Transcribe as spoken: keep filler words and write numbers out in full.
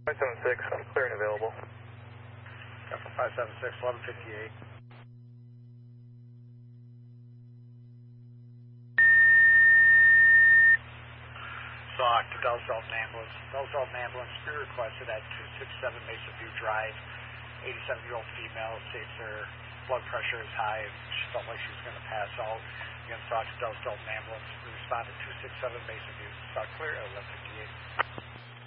five seven six, I'm clear and available. five seven six, eleven fifty-eight. Sock to Bell's Dalton Ambulance. Bell's Dalton Ambulance, be requested at two sixty-seven Mesa View Drive. eighty-seven-year-old female states her blood pressure is high and she felt like she was going to pass out. Again, Sock to Bell's Dalton Ambulance. We responded two sixty-seven Mesa View. Sock clear at eleven fifty-eight.